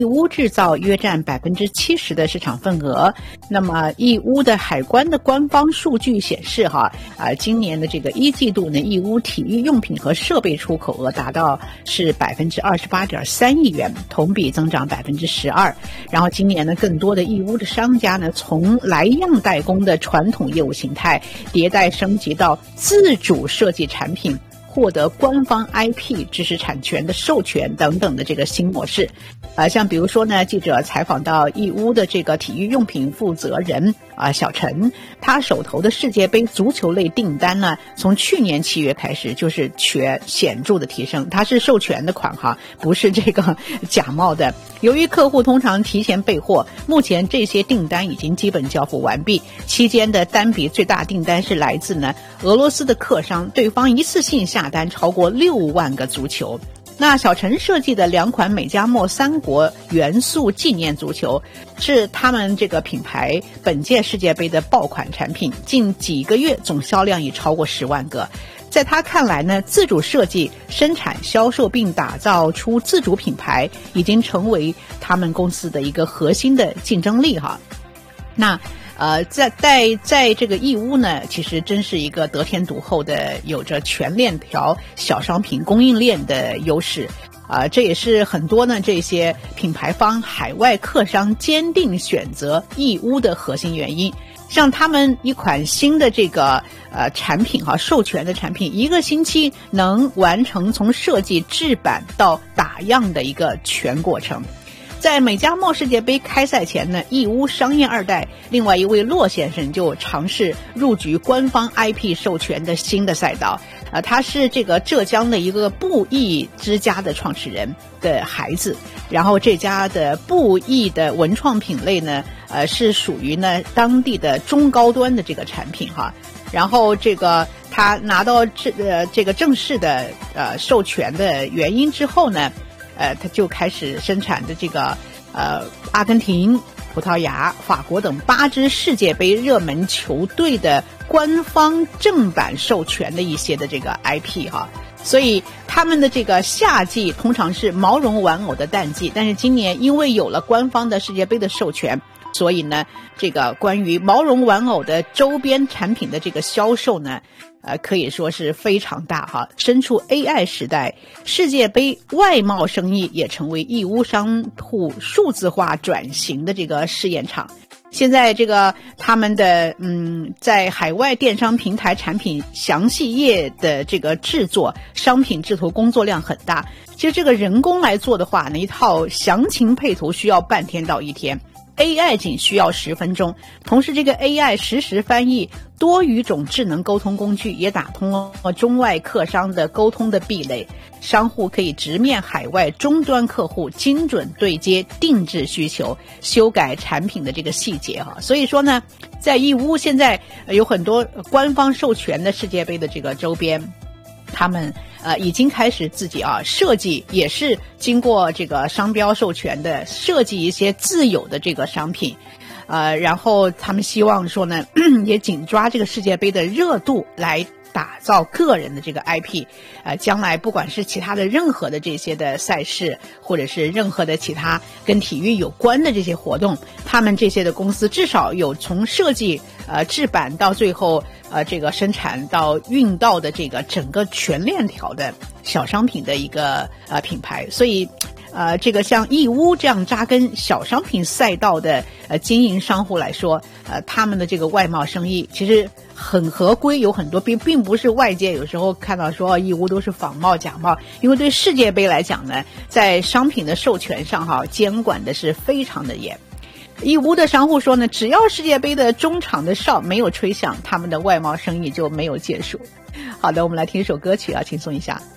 义乌制造约占70%的市场份额。那么义乌的海关的官方数据显示今年的这个一季度呢，义乌体育用品和设备出口额达到是28.3亿元，同比增长12%。然后今年呢，更多的义乌的商家呢，从来样代工的传统业务形态迭代升级到自主设计产品，获得官方 IP 知识产权的授权等等的这个新模式。像比如说呢，记者采访到义乌的这个体育用品负责人小陈，他手头的世界杯足球类订单呢，从去年7月开始就是显著的提升，它是授权的款不是这个假冒的。由于客户通常提前备货，目前这些订单已经基本交付完毕。期间的单笔最大订单是来自呢俄罗斯的客商，对方一次性下单超过6万个足球。那小陈设计的2款美加墨3国元素纪念足球是他们这个品牌本届世界杯的爆款产品，近几个月总销量已超过10万个。在他看来呢，自主设计、生产、销售并打造出自主品牌已经成为他们公司的一个核心的竞争力那在这个义乌呢，其实真是一个得天独厚的，有着全链条小商品供应链的优势。这也是很多呢这些品牌方海外客商坚定选择义乌的核心原因。像他们一款新的这个产品授权的产品，1个星期能完成从设计制版到打样的一个全过程。在美加墨世界杯开赛前呢，义乌商业2代另外一位骆先生就尝试入局官方 IP 授权的新的赛道。他是这个浙江的一个布艺之家的创始人的孩子，然后这家的布艺的文创品类呢，是属于呢当地的中高端的这个产品然后这个他拿到这个正式的授权的原因之后呢，他就开始生产的这个阿根廷、葡萄牙、法国等8支世界杯热门球队的官方正版授权的一些的这个 IP 所以他们的这个夏季通常是毛绒玩偶的淡季，但是今年因为有了官方的世界杯的授权，所以呢这个关于毛绒玩偶的周边产品的这个销售呢可以说是非常大身处 AI 时代，世界杯外贸生意也成为义乌商户数字化转型的这个试验场。现在这个他们的在海外电商平台产品详细页的这个制作，商品制图工作量很大。其实这个人工来做的话呢，一套详情配图需要半天到1天。AI 仅需要10分钟，同时这个 AI 实时翻译多语种智能沟通工具，也打通了中外客商的沟通的壁垒，商户可以直面海外终端客户，精准对接定制需求，修改产品的这个细节所以说呢，在义乌现在有很多官方授权的世界杯的这个周边，他们已经开始自己设计，也是经过这个商标授权的，设计一些自有的这个商品，然后他们希望说呢，也紧抓这个世界杯的热度来打造个人的这个 IP，将来不管是其他的任何的这些的赛事，或者是任何的其他跟体育有关的这些活动，他们这些的公司至少有从设计制版到最后这个生产到运到的这个整个全链条的小商品的一个品牌。所以这个像义乌这样扎根小商品赛道的经营商户来说，他们的这个外贸生意其实很合规，有很多并不是外界有时候看到说义乌都是仿冒假冒，因为对世界杯来讲呢，在商品的授权上监管的是非常的严。义乌的商户说呢，只要世界杯的中场的哨没有吹响，他们的外贸生意就没有结束。好的，我们来听一首歌曲轻松一下。